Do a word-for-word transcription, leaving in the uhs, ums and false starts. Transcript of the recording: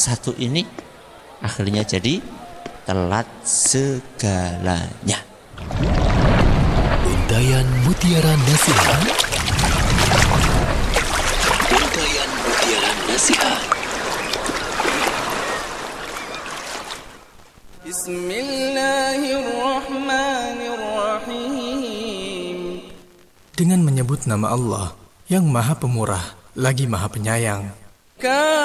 satu ini akhirnya jadi telat segalanya. Untayan Mutiara Nasihat. Untayan Mutiara Nasihat. Bismillahirrahmanirrahim. Dengan menyebut nama Allah yang Maha Pemurah lagi Maha Penyayang.